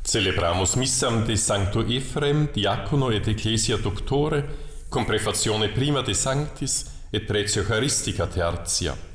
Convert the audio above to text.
Celebramus missam de Sancto Ephrem, diacono et ecclesia doctore, con prefazione prima de Sanctis et pretio Eucharistica tertia.